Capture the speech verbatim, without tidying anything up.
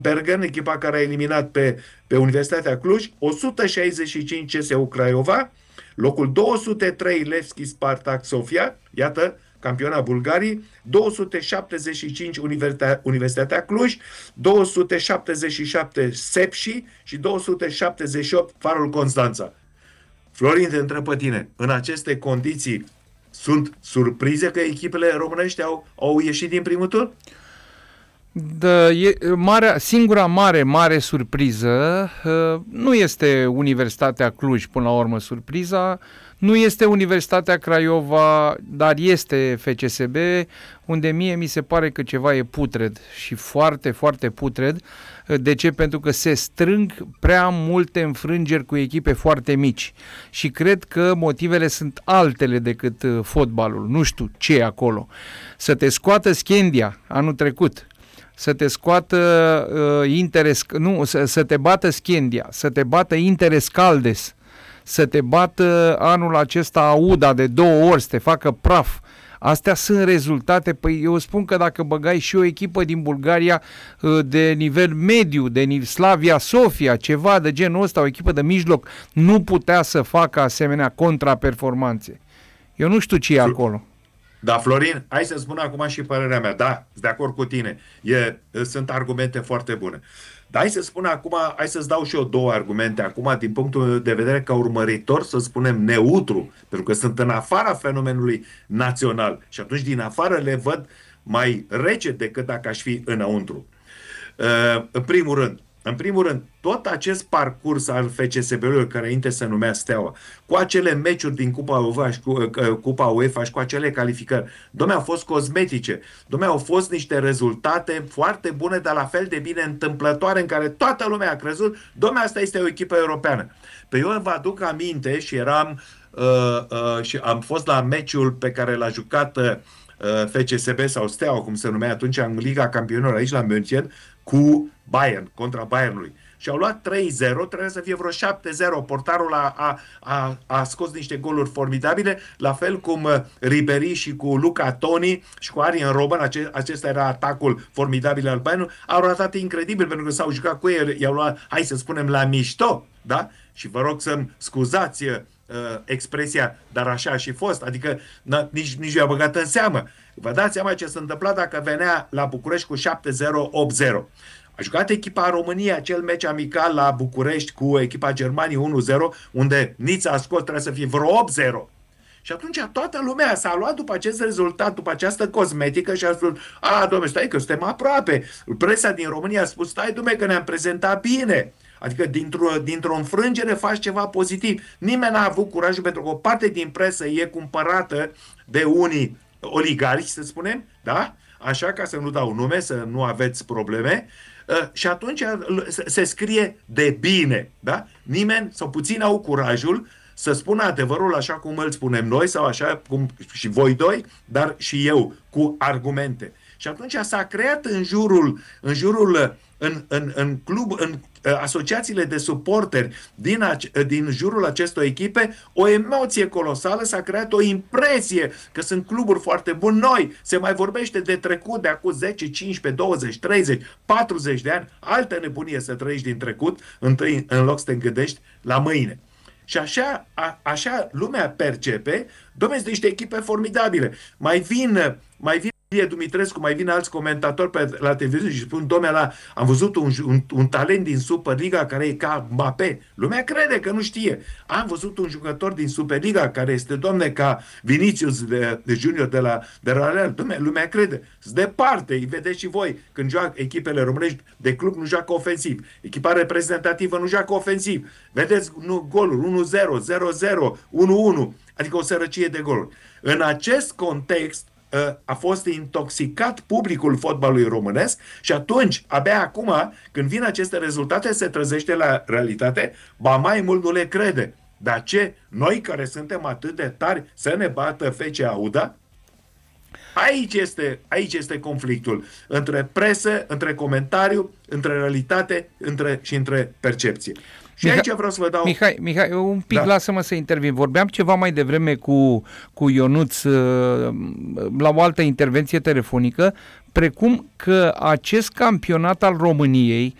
Bergen, echipa care a eliminat pe, pe Universitatea Cluj, o sută șaizeci și cinci C S U Craiova, locul două sute trei Levski Spartak Sofia, iată, campiona Bulgariei, două sute șaptezeci și cinci Universitatea, Universitatea Cluj, două sute șaptezeci și șapte Sepsi și două sute șaptezeci și opt Farul Constanța. Florin, te întreb pe tine, în aceste condiții sunt surprize că echipele românești au, au ieșit din primul tur? Da, e, marea, singura mare, mare surpriză uh, nu este Universitatea Cluj, până la urmă surpriza, nu este Universitatea Craiova, dar este F C S B, unde mie mi se pare că ceva e putred și foarte, foarte putred. De ce? Pentru că se strâng prea multe înfrângeri cu echipe foarte mici și cred că motivele sunt altele decât fotbalul. Nu știu ce e acolo. Să te scoată Schendia anul trecut, să te scoată uh, Interes, nu, să, să te bată Schendia, să te bată Interes Caldes, să te bată anul acesta Auda de două ori, să te facă praf. Astea sunt rezultate. Păi eu spun că dacă băgai și o echipă din Bulgaria de nivel mediu, de Slavia Sofia, ceva de genul ăsta, o echipă de mijloc, nu putea să facă asemenea contraperformanțe. Eu nu știu ce e acolo. Da, Florin, hai să spun acum și părerea mea. Da, sunt de acord cu tine. E, sunt argumente foarte bune. Dar hai să spun acum, hai să-ți dau și eu două argumente acum, din punctul de vedere ca urmăritor, să spunem neutru, pentru că sunt în afara fenomenului național și atunci din afară le văd mai rece decât dacă aș fi înăuntru. Uh, în primul rând, În primul rând, tot acest parcurs al F C S B-ului, care înainte se numea Steaua, cu acele meciuri din Cupa UEFA și cu, Cupa UEFA și cu acele calificări, dom'le, au fost cosmetice, dom'le, au fost niște rezultate foarte bune, dar la fel de bine întâmplătoare, în care toată lumea a crezut, dom'le, asta este o echipă europeană. Pe eu vă aduc aminte și eram uh, uh, și am fost la meciul pe care l-a jucat uh, F C S B sau Steaua, cum se numea atunci, în Liga Campionilor aici la München, cu Bayern, contra Bayernului. Și au luat trei zero, trebuie să fie vreo șapte zero. Portarul a, a, a, a scos niște goluri formidabile, la fel cum Ribéry și cu Luca Toni și cu Arjen Robben, ace, acesta era atacul formidabil al Bayernului, au ratat incredibil pentru că s-au jucat cu ei, i-au luat, hai să spunem, la mișto, da? Și vă rog să-mi scuzați uh, expresia, dar așa a și fost, adică n- nici, nici eu am băgat în seamă. Vă dați seama ce s-a întâmplat dacă venea la București cu șapte zero, opt zero. A jucat echipa României acel meci amical la București cu echipa Germaniei unu zero, unde Nița a scos, trebuie să fie vreo opt zero. Și atunci toată lumea s-a luat după acest rezultat, după această cosmetică și a spus, a, dom'le, stai că suntem aproape. Presa din România a spus, stai, dom'le, că ne-am prezentat bine. Adică dintr-o, dintr-o înfrângere faci ceva pozitiv. Nimeni n-a avut curajul, pentru că o parte din presă e cumpărată de unii oligarhi, să spunem, da? Așa, ca să nu dau nume, să nu aveți probleme. Uh, și atunci se scrie de bine, da? Nimeni sau puțin au curajul să spună adevărul așa cum îl spunem noi sau așa cum și voi doi, dar și eu, cu argumente. Și atunci s-a creat în jurul, în jurul, în, în, în club, în asociațiile de suporteri din, ace- din jurul acestor echipe, o emoție colosală, s-a creat o impresie că sunt cluburi foarte buni. Noi, se mai vorbește de trecut de acum zece, cincisprezece, douăzeci, treizeci, patruzeci de ani, altă nebunie să trăiești din trecut, întâi, în loc să te gândești la mâine. Și așa, a, așa lumea percepe, dom'le, sunt niște echipe formidabile. Mai vin, mai vin Dumitrescu, mai vin alți comentatori pe, la televiziune și spun, dom'le, la, am văzut un, un, un talent din Superliga care e ca Mbappé. Lumea crede că nu știe. Am văzut un jucător din Superliga care este, dom'le, ca Vinicius de, de Junior de la, de la Real. Dom'le, lumea crede. Sunt departe, îi vedeți și voi. Când joacă echipele românești de club, nu joacă ofensiv. Echipa reprezentativă nu joacă ofensiv. Vedeți nu, goluri, unu zero, zero zero, unu unu. Adică o sărăcie de goluri. În acest context, a fost intoxicat publicul fotbalului românesc și atunci, abia acum, când vin aceste rezultate, se trezește la realitate, ba mai mult nu le crede. Dar ce? Noi care suntem atât de tari să ne bată F C Auda? Aici este, aici este conflictul între presă, între comentariu, între realitate între, și între percepție. Și Mihai, aici vreau să vă dau... Mihai, Mihai un pic, da. Lasă-mă să intervin. Vorbeam ceva mai devreme cu, cu Ionuț la o altă intervenție telefonică, precum că acest campionat al României